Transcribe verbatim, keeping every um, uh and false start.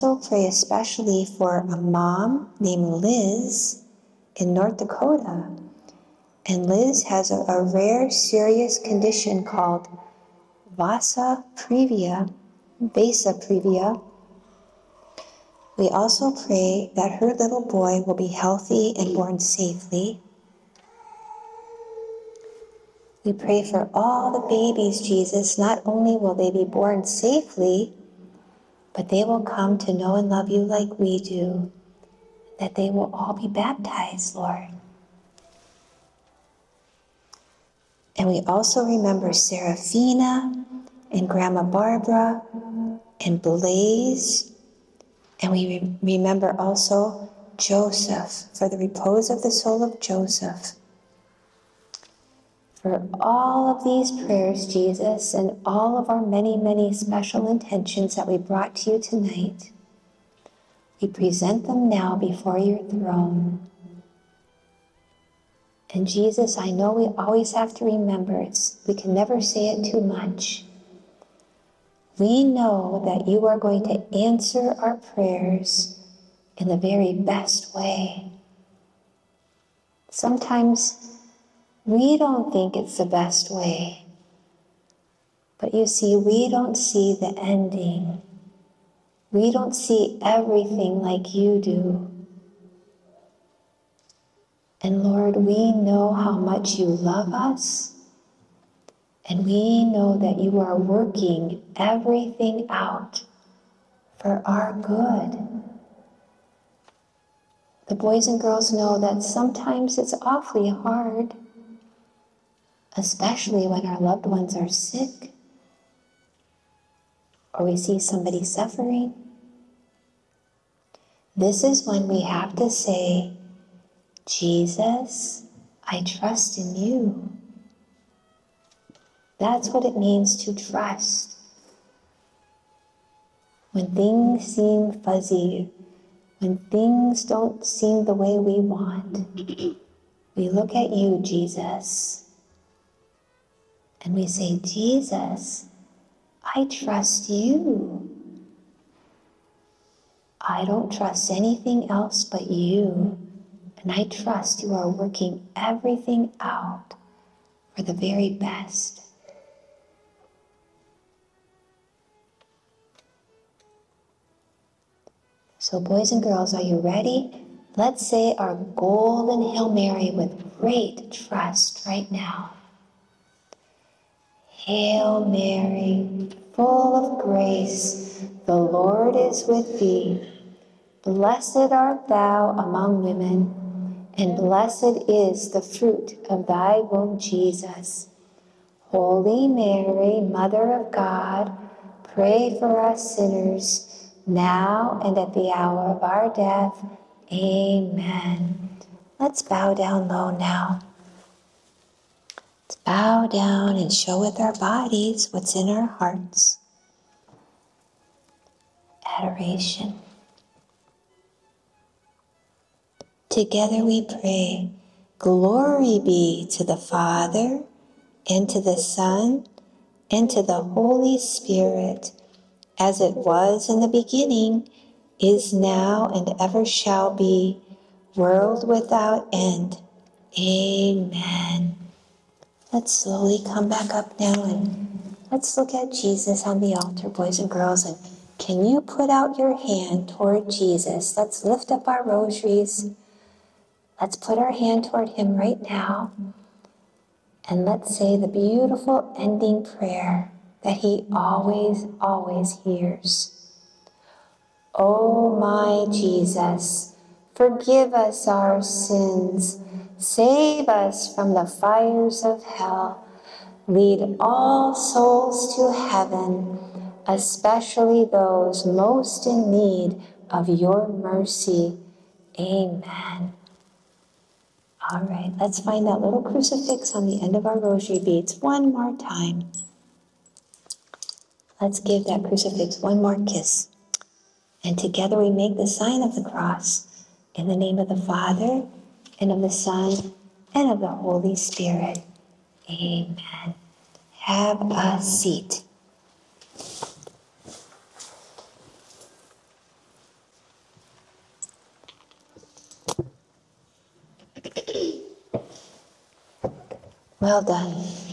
also pray especially for a mom named Liz in North Dakota. And Liz has a, a rare, serious condition called vasa previa, vasa previa. We also pray that her little boy will be healthy and born safely. We pray for all the babies, Jesus. Not only will they be born safely, but they will come to know and love you like we do, that they will all be baptized, Lord. And we also remember Serafina and Grandma Barbara and Blaze. And we re- remember also Joseph, for the repose of the soul of Joseph. For all of these prayers, Jesus, and all of our many, many special intentions that we brought to you tonight, we present them now before your throne. And Jesus, I know we always have to remember, it's, we can never say it too much. We know that you are going to answer our prayers in the very best way. Sometimes we don't think it's the best way. But you see, we don't see the ending. We don't see everything like you do. And Lord, we know how much you love us. And we know that you are working everything out for our good. The boys and girls know that sometimes it's awfully hard, especially when our loved ones are sick or we see somebody suffering. This is when we have to say, Jesus, I trust in you. That's what it means to trust. When things seem fuzzy, when things don't seem the way we want, we look at you, Jesus, and we say, Jesus, I trust you. I don't trust anything else but you, and I trust you are working everything out for the very best. So boys and girls, are you ready? Let's say our golden Hail Mary with great trust right now. Hail Mary, full of grace, the Lord is with thee. Blessed art thou among women, and blessed is the fruit of thy womb, Jesus. Holy Mary, Mother of God, pray for us sinners, now and at the hour of our death. Amen. Let's bow down low now. Let's bow down and show with our bodies what's in our hearts. Adoration. Together we pray, glory be to the Father, and to the Son, and to the Holy Spirit, as it was in the beginning, is now, and ever shall be, world without end. Amen. Let's slowly come back up now and let's look at Jesus on the altar, boys and girls. And can you put out your hand toward Jesus? Let's lift up our rosaries. Let's put our hand toward him right now. And let's say the beautiful ending prayer that he always, always hears. O my Jesus, forgive us our sins, save us from the fires of hell, lead all souls to heaven, especially those most in need of your mercy. Amen. All right, let's find that little crucifix on the end of our rosary beads one more time. Let's give that crucifix one more kiss. And together we make the sign of the cross in the name of the Father, and of the Son, and of the Holy Spirit. Amen. Have a seat. Well done.